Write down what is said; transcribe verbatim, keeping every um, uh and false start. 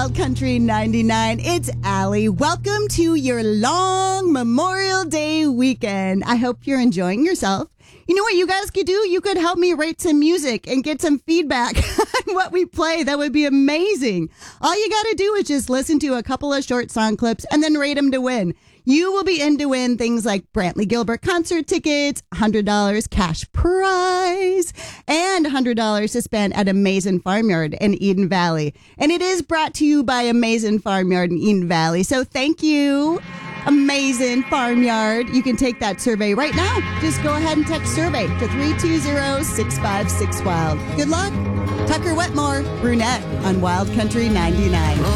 Wild Country ninety-nine. It's Allie. Welcome to your long Memorial Day weekend. I hope you're enjoying yourself. You know what you guys could do? You could help me rate some music and get some feedback on what we play. That would be amazing. All you got to do is just listen to a couple of short song clips and then rate them to win. You will be in to win things like Brantley Gilbert concert tickets, one hundred dollars cash prize, and one hundred dollars to spend at Amazing Farmyard in Eden Valley. And it is brought to you by Amazing Farmyard in Eden Valley. So thank you, Amazing Farmyard. You can take that survey right now. Just go ahead and text survey to three two zero, six five six, wild. Good luck. Tucker Wetmore, Brunette on Wild Country ninety-nine.